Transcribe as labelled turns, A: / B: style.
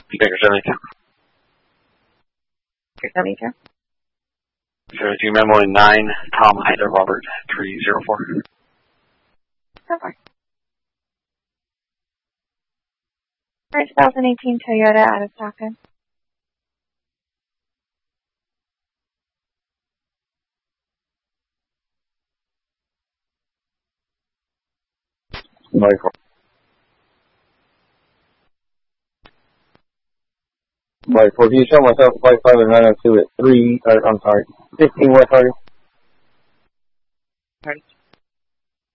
A: Baker 72.
B: 72.
A: 72, Memo 9, Tom Ida Robert 304.
B: So far. 2018 Toyota out of stock.
C: Michael. Michael, do you show myself 55 and 902 at 15 West Hardy?
B: Pardon?